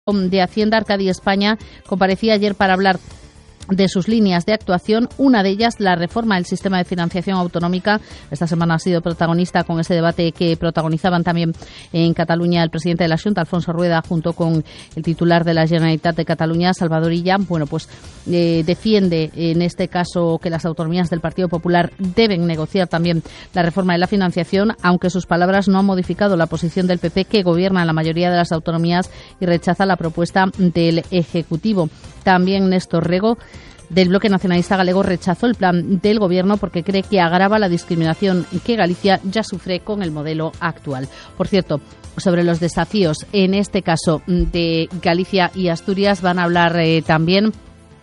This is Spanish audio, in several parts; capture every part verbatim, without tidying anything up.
de Hacienda, Arcadi España, comparecía ayer para hablar de sus líneas de actuación, una de ellas la reforma del sistema de financiación autonómica. Esta semana ha sido protagonista con ese debate que protagonizaban también en Cataluña el presidente de la Xunta, Alfonso Rueda, junto con el titular de la Generalitat de Cataluña, Salvador Illa. Bueno, pues eh, defiende en este caso que las autonomías del Partido Popular deben negociar también la reforma de la financiación, aunque sus palabras no han modificado la posición del P P, que gobierna en la mayoría de las autonomías y rechaza la propuesta del Ejecutivo. También Néstor Rego, del Bloque Nacionalista Galego, rechazó el plan del Gobierno porque cree que agrava la discriminación que Galicia ya sufre con el modelo actual. Por cierto, sobre los desafíos, en este caso de Galicia y Asturias, van a hablar eh, también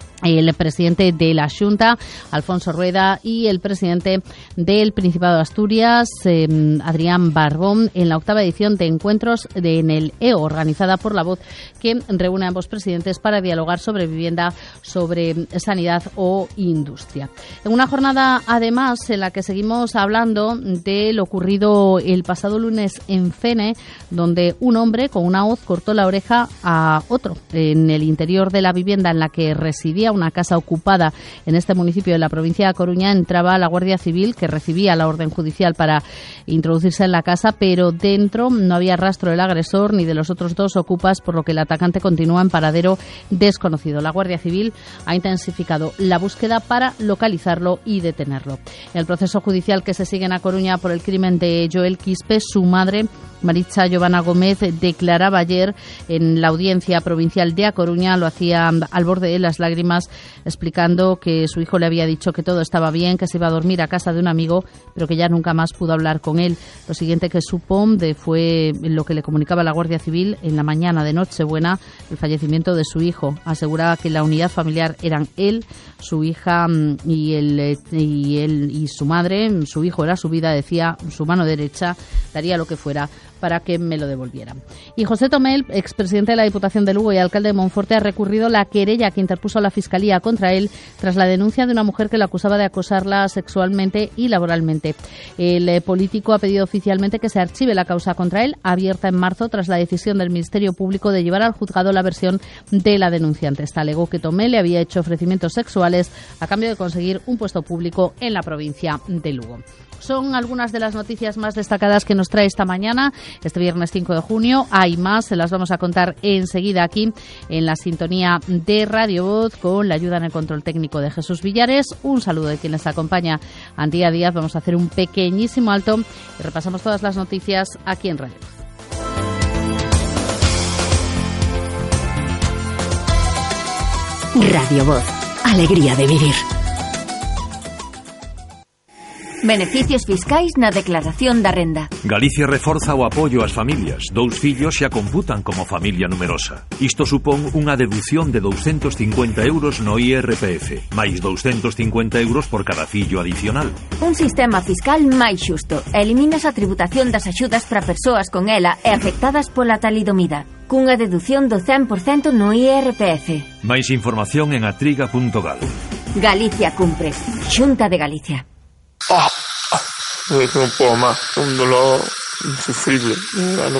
el presidente de la Xunta, Alfonso Rueda, y el presidente del Principado de Asturias, eh, Adrián Barbón, en la octava edición de Encuentros de, en el E O, organizada por La Voz, que reúne a ambos presidentes para dialogar sobre vivienda, sobre sanidad o industria. En una jornada, además, en la que seguimos hablando de lo ocurrido el pasado lunes en Fene, donde un hombre con una hoz cortó la oreja a otro en el interior de la vivienda en la que residía, una casa ocupada en este municipio de la provincia de Coruña. Entraba la Guardia Civil, que recibía la orden judicial para introducirse en la casa, pero dentro no había rastro del agresor ni de los otros dos ocupas, por lo que el atacante continúa en paradero desconocido. La Guardia Civil ha intensificado la búsqueda para localizarlo y detenerlo. En el proceso judicial que se sigue en A Coruña por el crimen de Joel Quispe, su madre, Maritza Giovanna Gómez, declaraba ayer en la audiencia provincial de A Coruña, lo hacía al borde de las lágrimas, explicando que su hijo le había dicho que todo estaba bien, que se iba a dormir a casa de un amigo, pero que ya nunca más pudo hablar con él. Lo siguiente que supo de fue lo que le comunicaba la Guardia Civil en la mañana de Nochebuena, el fallecimiento de su hijo. Aseguraba que la unidad familiar eran él, su hija y él y, él, y su madre. Su hijo era su vida, decía, su mano derecha, daría lo que fuera para que me lo devolvieran. Y José Tomel, expresidente de la Diputación de Lugo y alcalde de Monforte, ha recurrido la querella que interpuso la Fiscalía contra él tras la denuncia de una mujer que lo acusaba de acosarla sexualmente y laboralmente. El eh, político ha pedido oficialmente que se archive la causa contra él, abierta en marzo tras la decisión del Ministerio Público de llevar al juzgado la versión de la denunciante. Esta alegó que Tomel le había hecho ofrecimientos sexuales a cambio de conseguir un puesto público en la provincia de Lugo. Son algunas de las noticias más destacadas que nos trae esta mañana, este viernes cinco de junio. Hay más, se las vamos a contar enseguida aquí en la sintonía de Radio Voz, con la ayuda en el control técnico de Jesús Villares. Un saludo de quien les acompaña, Antía Díaz. Vamos a hacer un pequeñísimo alto y repasamos todas las noticias aquí en Radio Voz. Radio Voz, alegría de vivir. Beneficios fiscais na declaración da renda. Galicia reforza o apoio ás familias. Dous fillos xa computan como familia numerosa. Isto supón unha deducción de douscentos cincuenta euros no I R P F, máis douscentos cincuenta euros por cada fillo adicional. Un sistema fiscal máis xusto. Eliminas a tributación das axudas para persoas con ela e afectadas pola talidomida, cunha deducción do cen por cento no I R P F. Máis información en atriga punto gal. Galicia cumpre. Xunta de Galicia. Ah, ah, es que no puedo más, un dolor insufrible. No,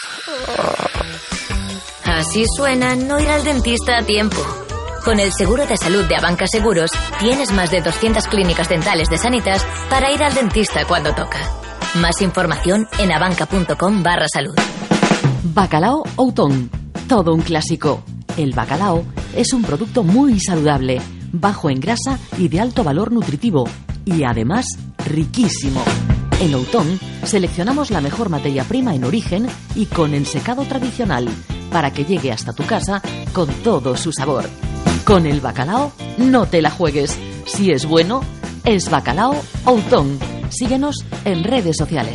ah. Así suena no ir al dentista a tiempo. Con el seguro de salud de Abanca Seguros, tienes más de doscientas clínicas dentales de Sanitas para ir al dentista cuando toca. Más información en abanca punto com barra salud. Bacalao Outón, todo un clásico. El bacalao es un producto muy saludable, bajo en grasa y de alto valor nutritivo. Y además, riquísimo. En Outón seleccionamos la mejor materia prima en origen y con ensecado tradicional para que llegue hasta tu casa con todo su sabor. Con el bacalao no te la juegues. Si es bueno, es Bacalao Outón. Síguenos en redes sociales.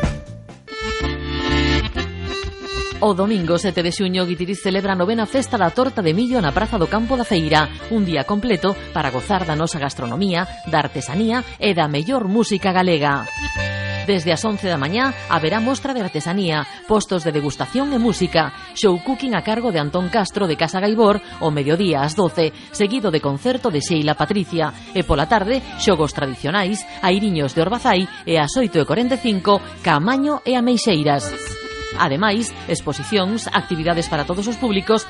O domingo sete de xuño, Guitiriz celebra a novena festa da torta de millo na Praza do Campo da Feira. Un día completo para gozar da nosa gastronomía, da artesanía e da mellor música galega. Desde as once da mañá haberá mostra de artesanía, postos de degustación e música, show cooking a cargo de Antón Castro de Casa Gaibor o mediodía ás doce, seguido de concerto de Sheila Patricia, e pola tarde xogos tradicionais, airiños de Orbazai e ás oito e corenta e cinco Caamaño e Ameixeiras. Ademais, exposicións, actividades para todos os públicos